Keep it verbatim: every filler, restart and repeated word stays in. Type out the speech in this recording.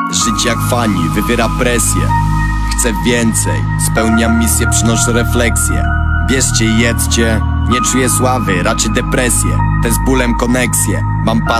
Żyć jak fani, wywiera presję. Chcę więcej, spełniam misję, przynoszę refleksję. Bierzcie i jedzcie, nie czuję sławy, raczej depresję. Te z bólem koneksję. Mam pas